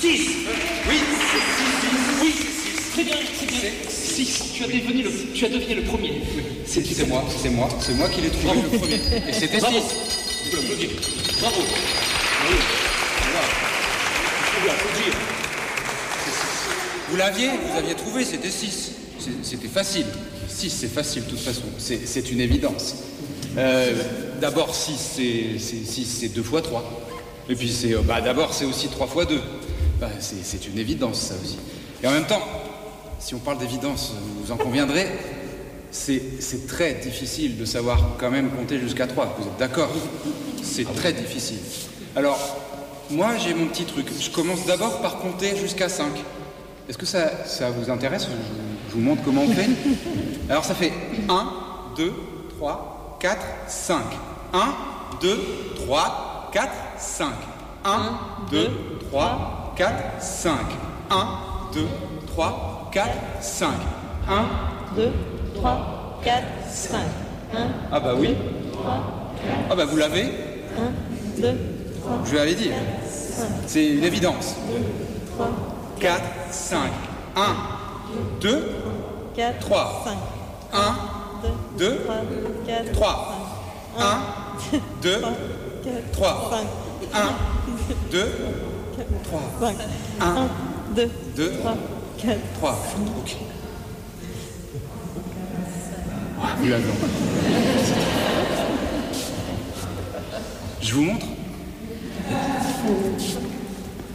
6. Oui, c'est 6. Oui, c'est 6. Très bien, très bien. 6. Tu as deviné le premier. Oui. C'est moi qui l'ai trouvé le premier. Et c'était 6. Bravo. Il faut l'applaudir. Bravo. Bravo. Il faut l'applaudir. Vous aviez trouvé, c'était 6. C'était facile. 6, c'est facile de toute façon. C'est une évidence. D'abord, 6, c'est 2 fois 3. Et puis, d'abord, c'est aussi 3 fois 2. C'est une évidence, ça aussi. Et en même temps, si on parle d'évidence, vous en conviendrez, c'est très difficile de savoir quand même compter jusqu'à 3. Vous êtes d'accord? C'est très difficile. Alors, moi, j'ai mon petit truc. Je commence d'abord par compter jusqu'à 5. Est-ce que ça vous intéresse? Je vous montre comment on fait. Alors, ça fait 1, 2, 3, 4, 5. 1, 2, 3, 4, 5. 1, 2, 3, 4, 5. 1, 2, 3, 4, 5. 1, 2, 3, 4, 5. 1, ah bah oui. 3, 4, ah bah vous l'avez. 1, 2, 3. Je vais aller dire. C'est une évidence. 2, 3, 4, 5. 1, 2, 4, 3. 5. 1, 2, 4, 3. 1, 2, 3. 1, 2, 3. 1, 2, 3, 4, 3. Ok. Vous l'avez. Je vous montre.